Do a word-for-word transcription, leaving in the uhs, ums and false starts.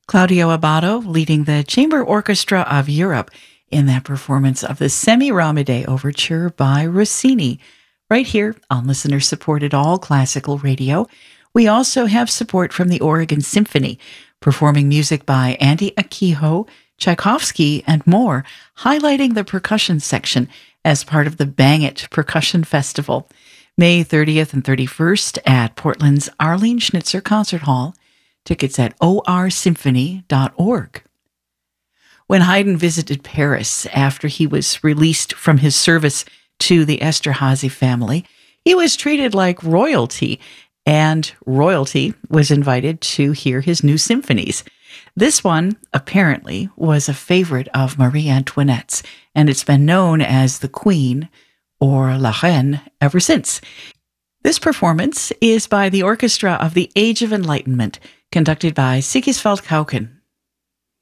Claudio Abbado leading the Chamber Orchestra of Europe in that performance of the Semiramide Overture by Rossini, right here on listener-supported all-classical radio. We also have support from the Oregon Symphony, performing music by Andy Akiho, Tchaikovsky, and more, highlighting the percussion section as part of the Bang It Percussion Festival, May thirtieth and thirty-first at Portland's Arlene Schnitzer Concert Hall. Tickets at o r symphony dot org. When Haydn visited Paris after he was released from his service to the Esterhazy family, he was treated like royalty, and royalty was invited to hear his new symphonies. This one, apparently, was a favorite of Marie Antoinette's, and it's been known as the Queen, or La Reine, ever since. This performance is by the Orchestra of the Age of Enlightenment, conducted by Sigisvald Kauken,